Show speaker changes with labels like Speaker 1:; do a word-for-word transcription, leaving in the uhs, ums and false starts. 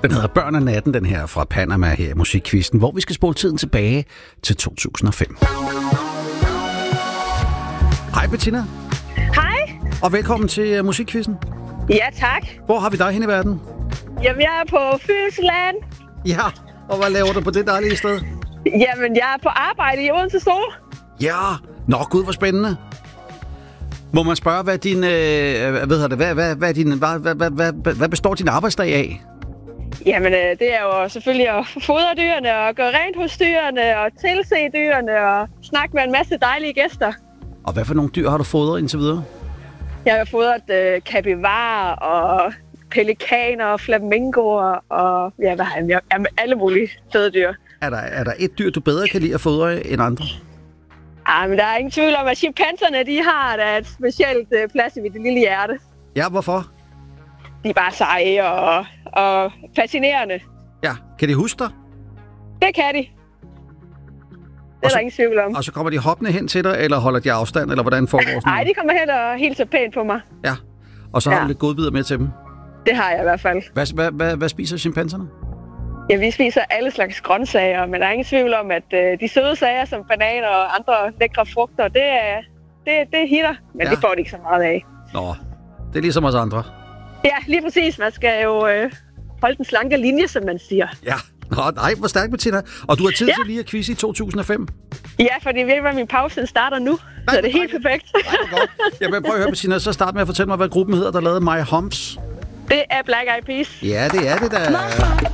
Speaker 1: Den hedder Børn af natten, den her fra Panama her i Musikquizzen, hvor vi skal spole tiden tilbage til to tusind og fem. Hej Bettina.
Speaker 2: Hej.
Speaker 1: Og velkommen til uh, Musikquizzen.
Speaker 2: Ja, tak.
Speaker 1: Hvor har vi dig hen i verden?
Speaker 2: Jamen, jeg er på Fynsland.
Speaker 1: Ja, og hvad laver du på det dejlige sted?
Speaker 2: Jamen, jeg er på arbejde i Odense Zoo.
Speaker 1: Ja, nå gud, hvor spændende. Må man spørge, hvad din, øh, hvad, det, hvad, hvad, hvad, din, hvad, hvad, hvad, hvad, hvad består din arbejdsdag af?
Speaker 2: Jamen, øh, det er jo selvfølgelig at fodre dyrene og gøre rent hos dyrene og tilse dyrene og snakke med en masse dejlige gæster.
Speaker 1: Og hvad for nogle dyr har du fodret indtil videre?
Speaker 2: Jeg har fodret øh, kapivarer og pelikaner og flamingoer og ja, hvad har jeg, jeg, alle mulige fede dyr.
Speaker 1: Er der, er der et dyr, du bedre kan lide at fodre end andre?
Speaker 2: Ah, men der er ingen tvivl om, at chimpanserne, de har da et specielt øh, plads i mit lille hjerte.
Speaker 1: Ja, hvorfor?
Speaker 2: De er bare seje og, og fascinerende.
Speaker 1: Ja, kan de huske dig?
Speaker 2: Det kan de. Det er
Speaker 1: så,
Speaker 2: der ingen tvivl om.
Speaker 1: Og så kommer de hoppende hen til dig, eller holder de afstand, eller hvordan foregår sådan
Speaker 2: Nej, de kommer hen og hilser pænt på mig.
Speaker 1: Ja, og så har
Speaker 2: ja.
Speaker 1: du lidt godbidder med til dem?
Speaker 2: Det har jeg i hvert fald.
Speaker 1: Hvad, hvad, hvad, hvad spiser chimpanserne?
Speaker 2: Ja, vi spiser alle slags grøntsager, men der er ingen tvivl om, at øh, de søde sager som bananer og andre lækre frugter, det er, det, det er hitter, men ja. Det får de ikke så meget af.
Speaker 1: Nå, det er ligesom os andre.
Speaker 2: Ja, lige præcis. Man skal jo øh, holde den slanke linje, som man siger.
Speaker 1: Ja, nå, nej, hvor stærkt, Bettina. Og du har tid
Speaker 2: ja.
Speaker 1: til lige at quizze i to tusind og fem?
Speaker 2: Ja, fordi ved hvad min pause starter nu, nej, så det er helt perfekt.
Speaker 1: Nej, hvor godt. Jamen, prøv at høre, Bettina, så start med at fortælle mig, hvad gruppen hedder, der lavede My Humps.
Speaker 2: Det er Black Eyed Peas.
Speaker 1: Ja, det er det da.